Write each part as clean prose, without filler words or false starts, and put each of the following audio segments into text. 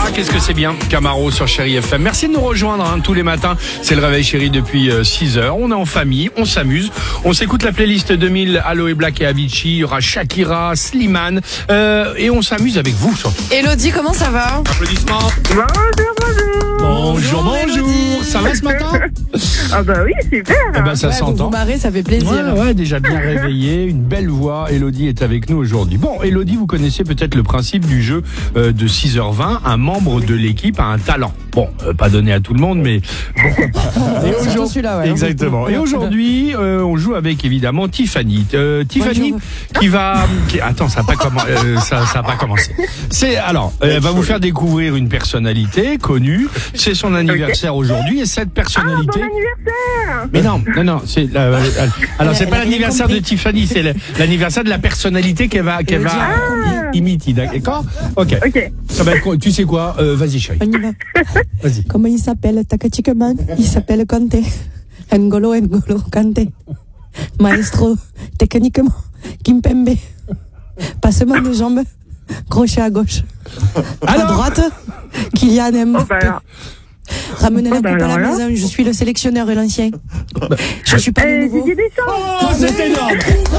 qu'est-ce que c'est bien, Camaro sur Chéri FM. Merci de nous rejoindre tous les matins. C'est le réveil chéri depuis 6h. On est en famille, on s'amuse. On s'écoute la playlist 2000, Aloe Black et Avicii. Il y aura Shakira, Slimane. Et on s'amuse avec vous surtout. Elodie, comment ça va? Applaudissements. Bonjour. Bonjour. Elodie. Ça va ce matin? Ah bah oui, super. Eh ben, ça Ouais, vous s'entend. vous marrez, ça fait plaisir. Ouais, déjà bien réveillé, une belle voix. Elodie est avec nous aujourd'hui. Bon, Elodie, vous connaissez peut-être le principe du jeu de 6h20. Un membre de l'équipe a un talent. Bon, pas donné à tout le monde, mais pourquoi pas. Et Surtout aujourd'hui- celui-là, ouais. Exactement. Et aujourd'hui, on joue avec évidemment Tiffany. Tiffany Attends, ça n'a pas commencé. Elle va vous faire découvrir une personnalité connue. C'est son anniversaire aujourd'hui et cette personnalité. Bon anniversaire. Mais non, c'est alors c'est Elle pas a rien l'anniversaire de compris. Tiffany, c'est l'anniversaire de la personnalité qu'elle va imiter, d'accord? Ok. Ok. Ça va être, tu sais quoi? Vas-y chérie. On y va. Vas-y. Comment il s'appelle? Takachikaman. Il s'appelle Kanté. N'Golo Kanté. Maestro, techniquement, Kimpembe. Passement de jambes, crochet à gauche. À droite, Kylian Oh, Mbappé. bah alors. Ramenez la Oh, bah coupe à la alors là. maison, je suis le sélectionneur et l'ancien. Je suis pas le nouveau. Didier Deschamps. Oh, c'est énorme!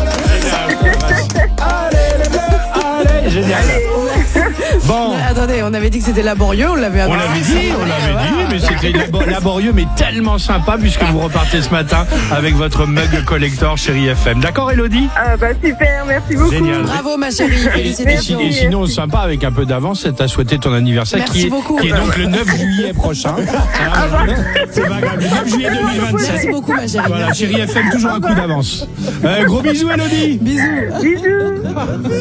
Allez, génial! Bon. Attendez, on avait dit que c'était laborieux, on l'avait On l'avait dit, mais c'était laborieux, mais tellement sympa puisque vous repartez ce matin avec votre mug collector Chéri FM. D'accord, Elodie? Ah bah super, merci beaucoup. Génial. Bravo ma chérie, Et félicitations. sinon, sympa, avec un peu d'avance, c'est à souhaiter ton anniversaire Merci beaucoup. qui est donc le 9 juillet prochain. C'est pas grave, le 9 juillet 2027. Merci beaucoup ma chérie. Voilà, Chéri FM, toujours un coup d'avance. Gros bisous, Elodie. Bisous. Bisous.